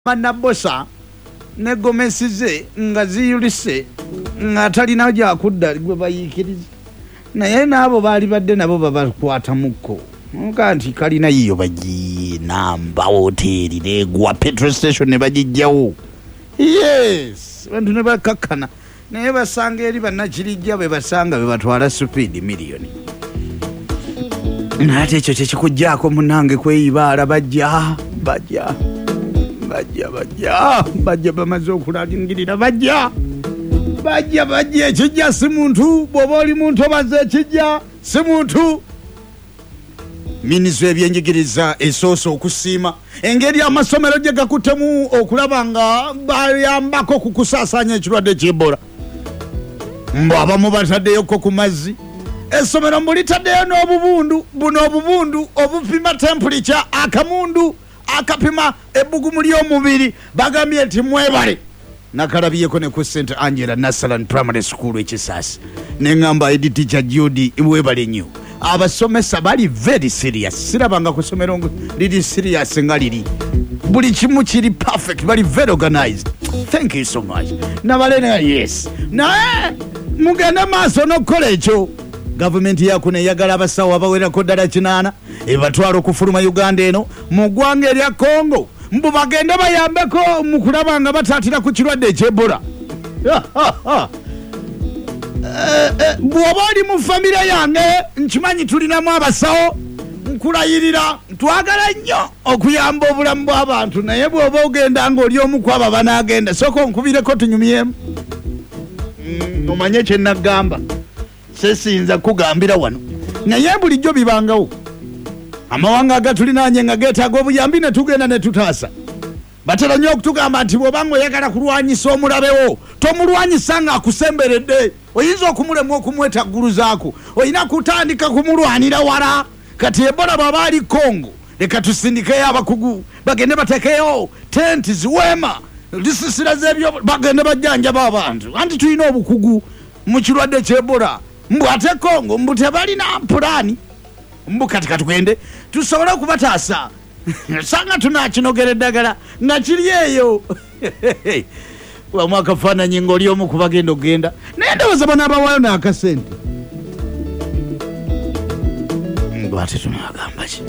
Manabosa ne Gomesize nga ziyulise nga talina gya kudda gwe bayikiriza naye nabo bali badde nabo babakwata mukko nkanti kalina yiyo baginamba hoteli negwa petrol station ne bagijjawo yes bantu ne bakakkana naye basanga eri bannakirijja be basanga be batwala speed million nate ekyo kyekikujjaako munange kweyibaala bajja bamaze okulangirira bajja ekijja si muntu bw'oba oli muntu obaze ekijja si muntu. Minisitule y'ebyenjigiriza esoosa okusiima engeri amasomero gye gakuttemu okulaba nga bayambako ku kusaasaanya ekirwadde ky'Ebola. Mbu abamu bataddeyoko ku mazzi essomero mbulitaddeyo n'obubundu buno obubundu obupima temperature akamundu akapima ebbugumu ly'omubiri bagambye nti mwebale nakalabyeko ne ku St Angela Nasalan Primary School ekisaasi neŋŋamba edi teacher Judy webale nnyo abasomesa bali very serious sirabanga ku ssomero liri serious nga liri buli kimu kiri perfect bali very organized. Thank you so much nabalena yes naye mugende maaso n'okukola ekyo. Gavumenti yakuno eyagala abasawo abawerako ddala 8 ebatwala okufuluma Uganda eno mu ggwanga erya Congo mbu bagende bayambeko mu kulaba nga bataatira ku kirwadde eky'Ebola. Bw'oba oli mu famire yange nkimanyi tulinamu abasawo nkulayirira twagala nnyo okuyamba obulamu bw'abantu naye bw'oba ogenda ng'oli omu ku abo banaagenda sooka onkubireko tunyumyemu omanye kye naggamba sesinza kugambira wano naye bulijjo bibangawo amawanga agatulinaanye nga geetaaga obuyambi ne tugenda ne tutaasa batera nnyo okutugamba nti bw'obanga oyagala kulwanyisa omulabewo tomulwanyisa nga akusemberedde oyinza okumulemwa okumwetagguluzaako olina kutandika kumulwanira wala kati Ebola bw'aba ali Congo leka tusindikeyo abakugu bagende batekeyo tenti ziweema lisisira z'ebyo bagende bajjanjaba abantu anti tulina obukugu mu kirwadde ky'Ebola mbu ate Congo mbu tebalina pulaani mbu kati katugende tusobole okubataasa sanga tunakinogera eddagala nga kiri eyo wamu akafaananyi ng'oli omu ku bagenda okugenda naye ndowooza banaabawayo n'akasente mbu ate tunagamba ki.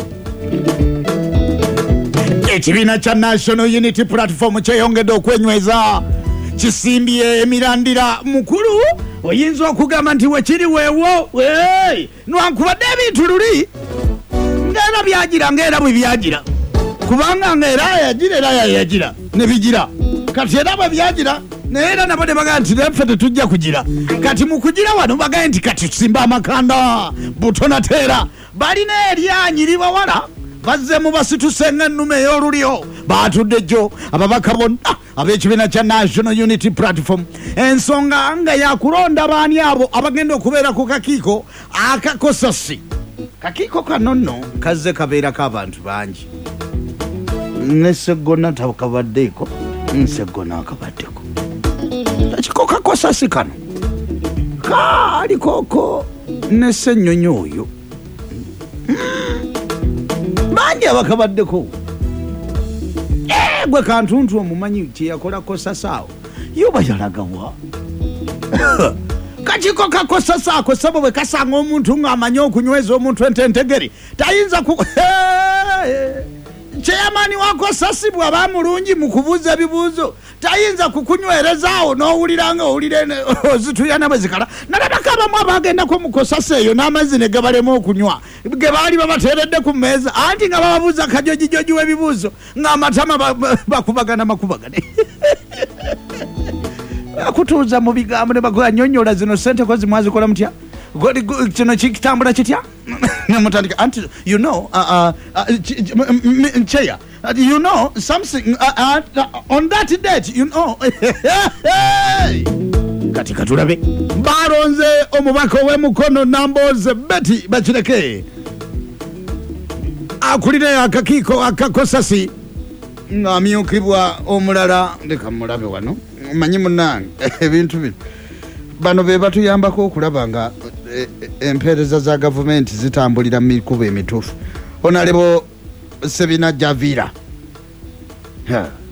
Ekibiina kya National Unity Platform kyeyongedde okwenyweza kisimbye emirandira mukulu oyinza okugamba nti wekiri weewo nwankubadde ebintu luli ngaera byagira ngaera bwe byagira kubanga ngaera yagira ne bigira kati era bwe byagira naye era nabo ne bagamba nti naffe tetujja kugira kati mu kugira wano bagambye nti kati tusimba amakanda butonateera balina eryanyi libawala bazzemu basitusenga ennume ey'olulyo baatudde jjo ababaka bonna ab'ekibiina kya National Unity Platform ensonga nga yakulonda baani abo abagenda okubeera ku kakiiko akakosasi. Kakiiko kano nno kazze kabeerako abantu bangi ne Sseggona takabaddeeko Sseggona akabaddeko kakiiko kakosasi kano kaalikoko ne Ssennyonyi oyo bangi abakabaddeko gwe kantuntu omumanyi kyeyakola kosasaawo yoba yalagawa kakiko kakosasaako sabo bwe kasanga omuntu ng'amanyi okunyweza omuntu ententegeri tayinza kyeyamaani wakosasi bw'aba mulungi mu kubuuza ebibuuzo tayinza kukunywerezaawo n'owulira nga owulire ozituyana bwe zikala nalabako abamu abagendako mu kosasi eyo n'amazzi ne gabalema okunywa ge baali babateeredde ku mmeeza anti nga bababuuza kajojijoji w'ebibuuzo ng'amatama bakubagana akutuuza mu bigambo ne baganyonnyola zino sente ko zimwazikola mutya kino kikitambula kitya nemutandika anti you know chair you know something on that date you know kati katulabe baronze omubaka ow'emukono Namboze Betty Bakireke akulira akakiiko akakosasi ng'amyukibwa omulala ndeka mulabe wano manyi munange ebintu bino bano be batuyambako okulaba nga empeereza za gavumenti zitambulira mu mikubo emituufu. Honorable Sebina Javira Ha.